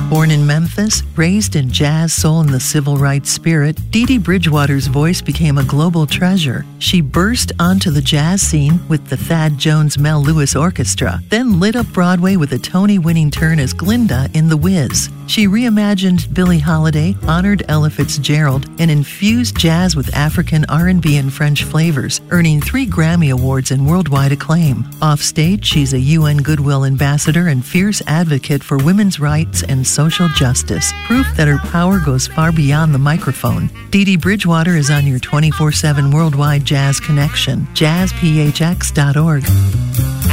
Born in Memphis, raised in jazz, soul, and the civil rights spirit, Dee Dee Bridgewater's voice became a global treasure. She burst onto the jazz scene with the Thad Jones Mel Lewis Orchestra, then lit up Broadway with a Tony-winning turn as Glinda in The Wiz. She reimagined Billie Holiday, honored Ella Fitzgerald, and infused jazz with African R&B and French flavors, earning 3 Grammy Awards and worldwide acclaim. Offstage, she's a UN Goodwill Ambassador and fierce advocate for women's rights and social justice, proof that her power goes far beyond the microphone. Dee Dee Bridgewater is on your 24/7 worldwide jazz connection, jazzphx.org.